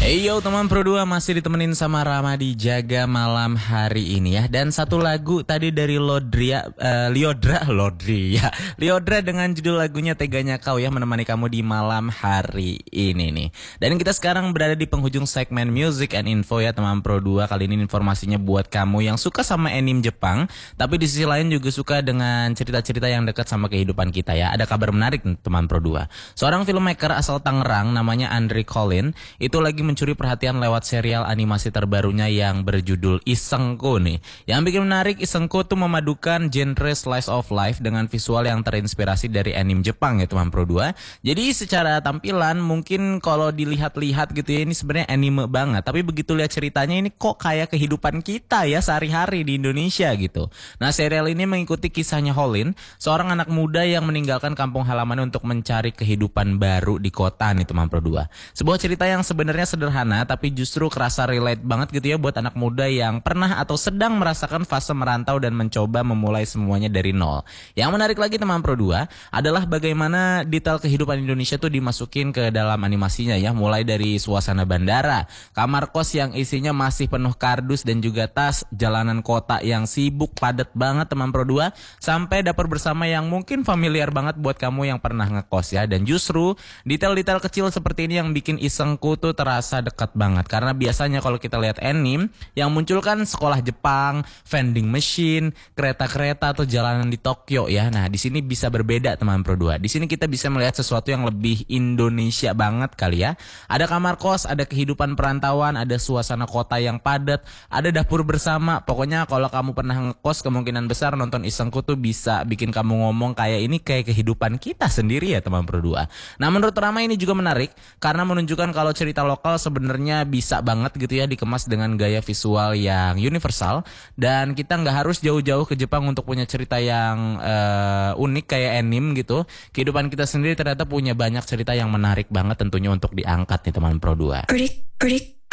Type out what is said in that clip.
Hey yo teman Pro 2, masih ditemenin sama Rama di Jaga malam hari ini ya. Dan satu lagu tadi dari Liodra dengan judul lagunya Teganya Kau ya, menemani kamu di malam hari ini nih. Dan kita sekarang berada di penghujung segmen Music and Info ya teman Pro 2. Kali ini informasinya buat kamu yang suka sama anime Jepang, tapi di sisi lain juga suka dengan cerita-cerita yang dekat sama kehidupan kita ya. Ada kabar menarik nih, teman Pro 2. Seorang filmmaker asal Tangerang namanya Andre Colin itu lagi mencuri perhatian lewat serial animasi terbarunya yang berjudul Isengko nih. Yang bikin menarik, Isengko tuh memadukan genre slice of life dengan visual yang terinspirasi dari anime Jepang ya teman Pro 2. Jadi secara tampilan mungkin kalau dilihat-lihat gitu ya, ini sebenarnya anime banget. Tapi begitu lihat ceritanya ini kok kayak kehidupan kita ya sehari-hari di Indonesia gitu. Nah, serial ini mengikuti kisahnya Holin, seorang anak muda yang meninggalkan kampung halamannya untuk mencari kehidupan baru di kota nih teman Pro 2. Sebuah cerita yang sebenarnya sederhana tapi justru kerasa relate banget gitu ya buat anak muda yang pernah atau sedang merasakan fase merantau dan mencoba memulai semuanya dari nol. Yang menarik lagi teman Pro 2 adalah bagaimana detail kehidupan Indonesia tuh dimasukin ke dalam animasinya ya, mulai dari suasana bandara, kamar kos yang isinya masih penuh kardus dan juga tas, jalanan kota yang sibuk padat banget teman Pro 2, sampai dapur bersama yang mungkin familiar banget buat kamu yang pernah ngekos ya. Dan justru detail-detail kecil seperti ini yang bikin Isengku tuh terasa dekat banget, karena biasanya kalau kita lihat anime yang muncul kan sekolah Jepang, vending machine, kereta-kereta atau jalanan di Tokyo ya. Nah, di sini bisa berbeda teman Pro 2. Di sini kita bisa melihat sesuatu yang lebih Indonesia banget kali ya. Ada kamar kos, ada kehidupan perantauan, ada suasana kota yang padat, ada dapur bersama. Pokoknya kalau kamu pernah ngekos, kemungkinan besar nonton Isengku tuh bisa bikin kamu ngomong kayak ini kayak kehidupan kita sendiri ya teman Pro 2. Nah, menurut Rama ini juga menarik karena menunjukkan kalau cerita lokal sebenarnya bisa banget gitu ya dikemas dengan gaya visual yang universal, dan kita nggak harus jauh-jauh ke Jepang untuk punya cerita yang unik kayak anime gitu. Kehidupan kita sendiri ternyata punya banyak cerita yang menarik banget tentunya untuk diangkat nih teman Pro 2.